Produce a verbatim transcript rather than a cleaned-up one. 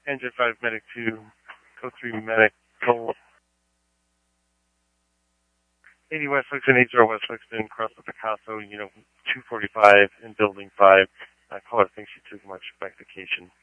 Engine five, Medic two, Code three, Medic, Cole. eighty West Lexington, eighty West Lexington, cross the Picasso, you know, two forty-five in Building five. Uh, caller thinks she took much back vacation.